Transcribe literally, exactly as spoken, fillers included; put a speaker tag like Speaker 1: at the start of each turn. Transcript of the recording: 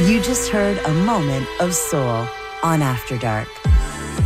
Speaker 1: You just heard a moment of soul on After Dark.